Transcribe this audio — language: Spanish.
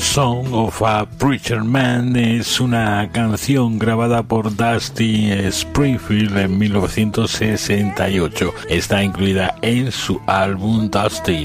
Song of a Preacher Man es una canción grabada por Dusty Springfield en 1968. Está incluida en su álbum Dusty.